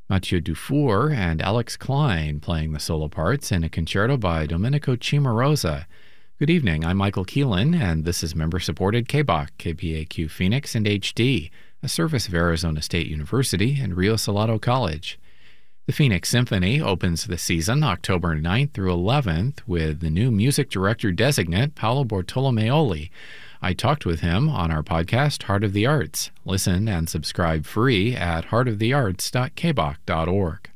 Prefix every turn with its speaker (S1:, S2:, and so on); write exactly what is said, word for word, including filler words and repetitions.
S1: Mathieu Dufour and Alex Klein playing the solo parts in a concerto by Domenico Cimarosa. Good evening, I'm Michael Keelan, and this is member-supported K B O C, K P A Q Phoenix and H D, a service of Arizona State University and Rio Salado College. The Phoenix Symphony opens the season October ninth through eleventh with the new music director designate, Paolo Bortolomeoli. I talked with him on our podcast, Heart of the Arts. Listen and subscribe free at heart of the arts dot k b o c dot org.